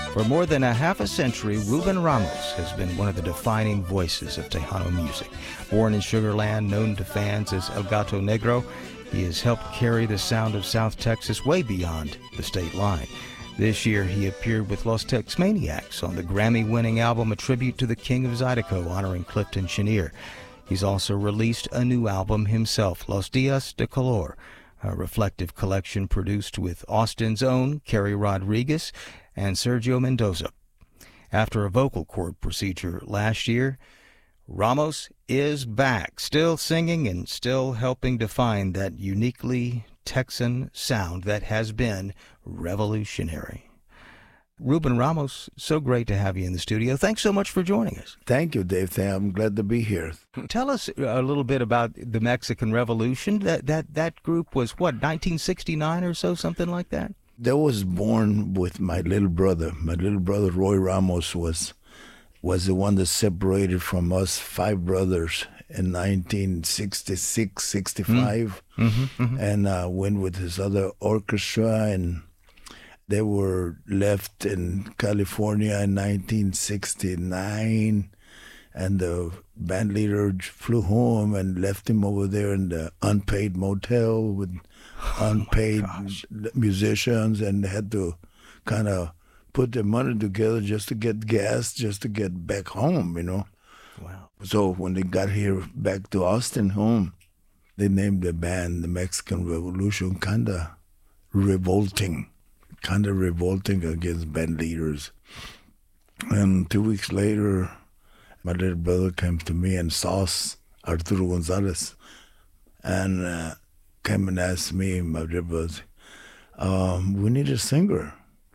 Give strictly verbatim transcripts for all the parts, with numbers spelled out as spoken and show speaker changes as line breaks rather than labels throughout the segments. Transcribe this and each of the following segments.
For more than a half a century, Ruben Ramos has been one of the defining voices of Tejano music. Born in Sugar Land, known to fans as El Gato Negro, he has helped carry the sound of South Texas way beyond the state line. This year, he appeared with Los Tex Maniacs on the Grammy-winning album A Tribute to the King of Zydeco, honoring Clifton Chenier. He's also released a new album himself, Los Dias de Color, a reflective collection produced with Austin's own Kerry Rodriguez and Sergio Mendoza. After a vocal cord procedure last year, Ramos is back, still singing and still helping define that uniquely Texan sound that has been revolutionary. Ruben Ramos, so great to have you in the studio. Thanks so much for joining us.
Thank you, Dave. I'm glad to be here.
Tell us a little bit about the Mexican Revolution. That that that group was, what, nineteen sixty-nine or so, something like that?
That was born with my little brother. My little brother, Roy Ramos, was was the one that separated from us five brothers in nineteen sixty-six, sixty-five,
mm-hmm, mm-hmm.
and uh, went with his other orchestra, and they were left in California in nineteen sixty-nine, and the band leader flew home and left him over there in the unpaid motel with unpaid
oh
musicians, and had to kind of put their money together just to get gas, just to get back home, you know.
Wow.
So when they got here back to Austin home, they named the band the Mexican Revolution, kind of revolting. kind of revolting against band leaders. And two weeks later, my little brother came to me and Sauce, Arturo Gonzalez, and uh, came and asked me, my little brother, um, we need a singer.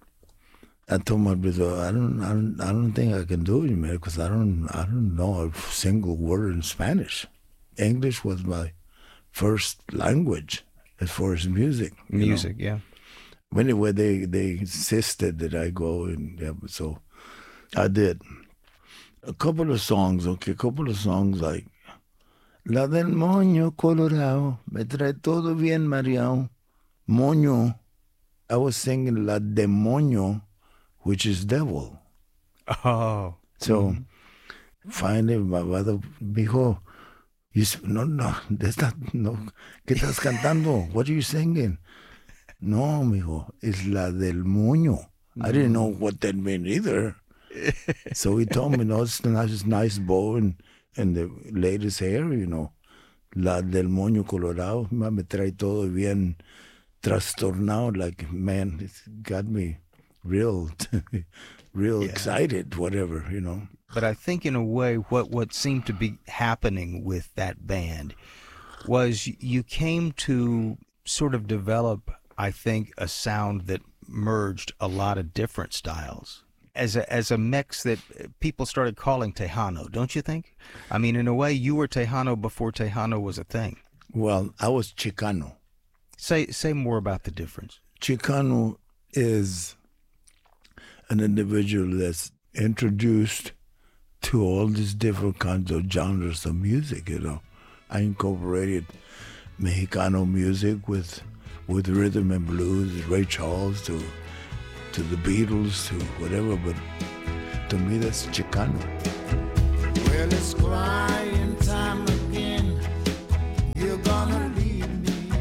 I told my brother, I don't, I don't, I don't think I can do it, man, because I don't, I don't know a single word in Spanish. English was my first language as far as music.
Music,
know?
yeah.
Anyway, they, they insisted that I go, and yeah, so I did. A couple of songs, okay, a couple of songs like La del Moño Colorado, me trae todo bien mareado. Moño, I was singing La de Moño, which is devil.
Oh.
So
mm-hmm.
finally, my mother dijo, you, no, no, that's not, no, ¿qué estás cantando? What are you singing? No, mijo, it's La del Moño. I didn't know what that meant either. So he told me, no, it's a nice, nice bow and, and the latest hair, you know. La del Moño Colorado, me trae todo bien trastornado. Like, man, it's got me real, real
yeah.
excited, whatever, you know.
But I think in a way what, what seemed to be happening with that band was you came to sort of develop, I think, a sound that merged a lot of different styles as a as a mix that people started calling Tejano, don't you think? I mean, in a way, you were Tejano before Tejano was a thing.
Well, I was Chicano.
Say say more about the difference.
Chicano is an individual that's introduced to all these different kinds of genres of music, you know. I incorporated Mexicano music with with rhythm and blues, Ray Charles to to the Beatles to whatever, but to me that's Chicano.
Well, it's crying time again. You're gonna leave me.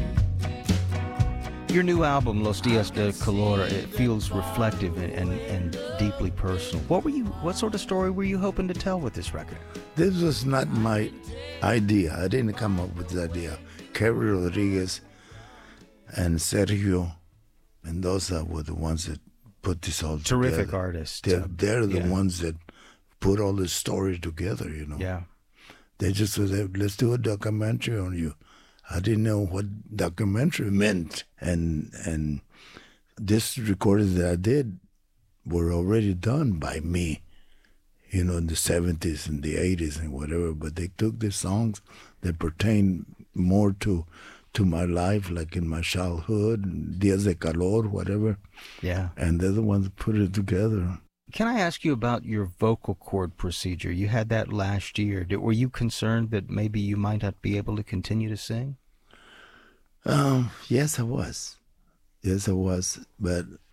Your new album, Los Dias de Color, it feels reflective and, and, and deeply personal. What were you? What sort of story were you hoping to tell with this record?
This was not my idea. I didn't come up with the idea. Kerry Rodriguez and Sergio Mendoza were the ones that put this all
Terrific
together.
artists.
They're,
uh,
they're the
yeah.
ones that put all this story together, you know.
Yeah.
They just said, let's do a documentary on you. I didn't know what documentary meant. And and this recordings that I did were already done by me, you know, in the seventies and the eighties and whatever. But they took the songs that pertain more to to my life, like in my childhood, Dias de Calor, whatever.
Yeah.
And they're the ones that put it together.
Can I ask you about your vocal cord procedure? You had that last year. Did, were you concerned that maybe you might not be able to continue to sing?
Um, yes, I was. Yes, I was. But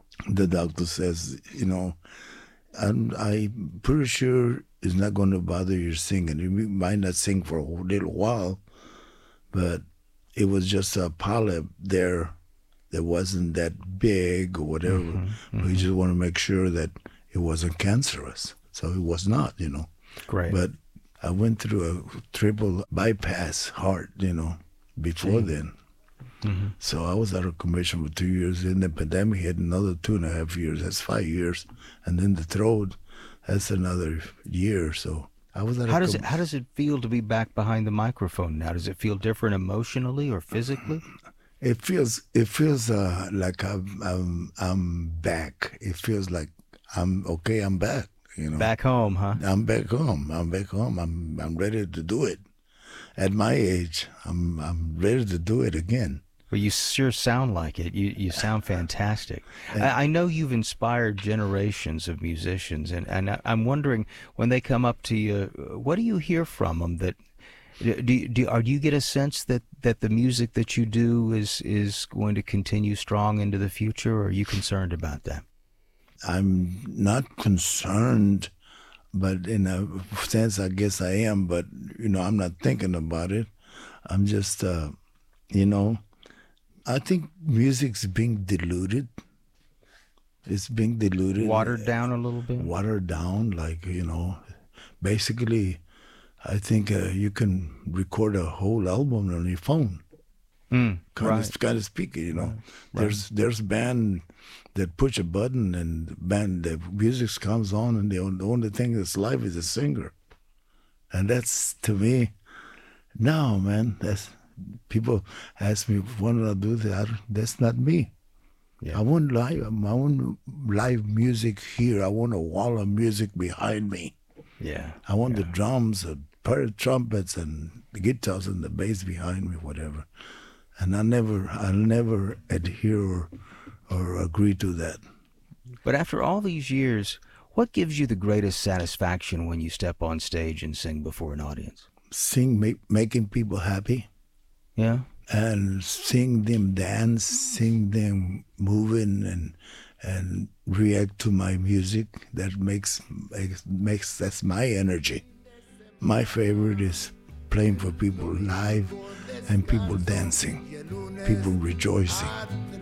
The doctor says, you know, I'm, I'm pretty sure it's not going to bother your singing. You might not sing for a little while, but it was just a polyp there that wasn't that big or whatever.
Mm-hmm, mm-hmm.
We just want to make sure that it wasn't cancerous. So it was not, you know.
Great.
But I went through a triple bypass heart, you know, before
Gee.
then.
Mm-hmm.
So I was out of commission for two years. Then the pandemic hit, another two and a half years. That's five years. And then the throat, that's another year. So I was out
How
of
does
com-
it How does it feel to be back behind the microphone now? Does it feel different emotionally or physically?
It feels it feels uh, like I'm, I'm I'm back. It feels like I'm okay. I'm back. You know,
Back home, huh?
I'm back home. I'm back home. I'm I'm ready to do it. At my age, I'm I'm ready to do it again.
Well, you sure sound like it. You you sound fantastic. I, I know you've inspired generations of musicians, and, and I, I'm wondering, when they come up to you, what do you hear from them? That do you, do, or do you get a sense that, that the music that you do is is going to continue strong into the future, or are you concerned about that?
I'm not concerned, but in a sense, I guess I am. But you know, I'm not thinking about it. I'm just, uh, you know. I think music's being diluted. It's being diluted.
Watered down a little bit?
Watered down, like, you know. Basically, I think uh, you can record a whole album on your phone.
Mm,
kind,
right.
of, kind of speaking, you know.
Right.
There's there's band that push a button and band, the music comes on, and the, the only thing that's live is a singer. And that's, to me, no, man, that's... People ask me, "What do I do?" That that's not me. Yeah. I want live. I want live music here. I want a wall of music behind me.
Yeah.
I want
yeah.
the drums, the pair of trumpets, and the guitars and the bass behind me, whatever. And I never, I never adhere or, or agree to that.
But after all these years, what gives you the greatest satisfaction when you step on stage and sing before an audience?
Sing, make, making people happy.
Yeah.
And seeing them dance, seeing them moving and and react to my music, that makes makes that's my energy. My favorite is playing for people live and people dancing, people rejoicing.